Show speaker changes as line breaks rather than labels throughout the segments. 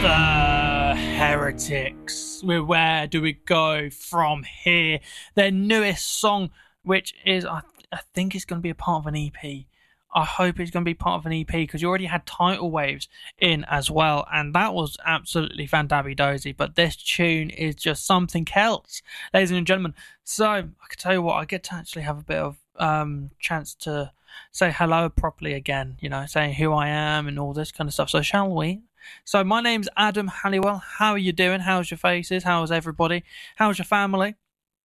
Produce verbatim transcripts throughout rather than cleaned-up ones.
The Heretics. Where do we go from here? Their newest song, which is, I, I think it's going to be a part of an E P. I hope it's going to be part of an E P, because you already had Tidal Waves in as well, and that was absolutely fantabby-dozy. But this tune is just something else, ladies and gentlemen. So I can tell you what, I get to actually have a bit of um chance to say hello properly again, you know, saying who I am and all this kind of stuff. So shall we? So my name's Adam Halliwell. How are you doing? How's your faces? How's everybody? How's your family?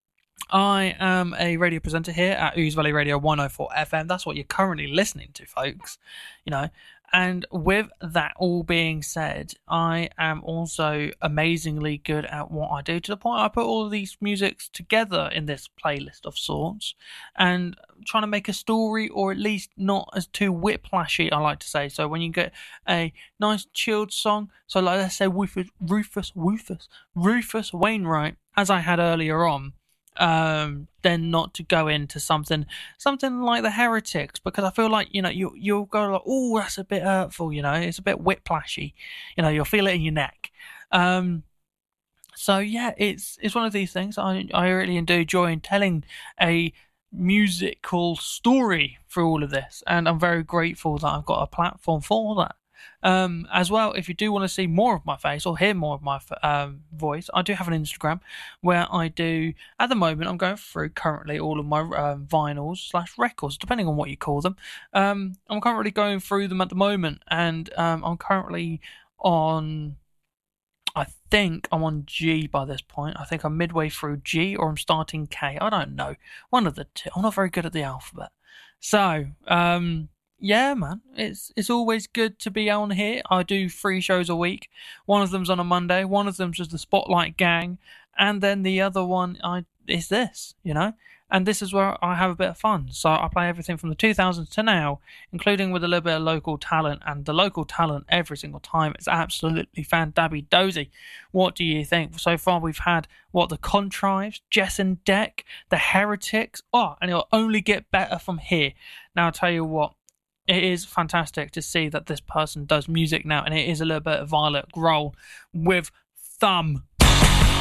I am a radio presenter here at Ooze Valley Radio one oh four F M. That's what you're currently listening to, folks. You know, and with that all being said, I am also amazingly good at what I do, to the point I put all of these musics together in this playlist of sorts, and trying to make a story, or at least not as too whiplashy, I like to say. So when you get a nice chilled song, so like let's say Rufus, Rufus, Rufus, Rufus Wainwright, as I had earlier on, um then not to go into something something like the Heretics, because I feel like, you know, you you'll go like, oh, that's a bit hurtful, you know, it's a bit whiplashy, you know, you'll feel it in your neck. Um so yeah, it's it's one of these things. I I really enjoy telling a musical story through all of this, and I'm very grateful that I've got a platform for that. Um, as well, if you do want to see more of my face or hear more of my um, voice, I do have an Instagram where I do, at the moment, I'm going through currently all of my um, vinyls slash records, depending on what you call them. Um, I'm currently going through them at the moment, and um, I'm currently on, I think I'm on G by this point. I think I'm midway through G, or I'm starting K. I don't know. One of the two. I'm not very good at the alphabet. So, um... yeah, man, it's it's always good to be on here. I do three shows a week. One of them's on a Monday, one of them's just the Spotlight Gang, and then the other one I is this, you know? And this is where I have a bit of fun. So I play everything from the two thousands to now, including with a little bit of local talent, and the local talent every single time is absolutely fantabby-dozy. What do you think? So far we've had, what, the Contrives, Jess and Deck, the Heretics, oh, and it'll only get better from here. Now I'll tell you what, it is fantastic to see that this person does music now, and it is a little bit of Violet Grohl with Thumb.